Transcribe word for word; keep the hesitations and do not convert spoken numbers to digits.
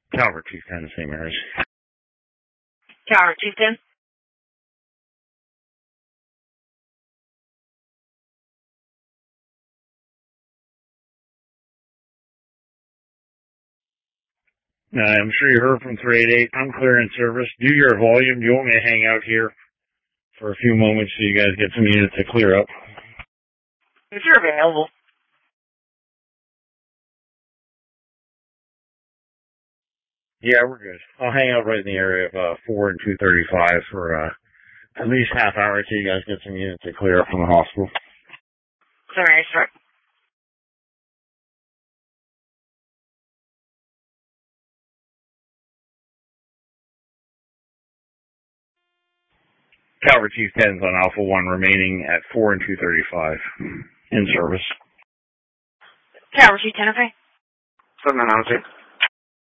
Tower two ten, Saint Mary's. Tower two ten. I'm sure you heard from three eighty-eight. I'm clearing service. Do your volume. Do you want me to hang out here for a few moments so you guys get some units to clear up? If you're available. Yeah, we're good. I'll hang out right in the area of uh, four and two thirty-five for uh, at least half hour until you guys get some units to clear up from the hospital. Sorry, sorry. Tower two ten's on Alpha one remaining at four and two thirty-five in service. Tower two ten, okay? Seven and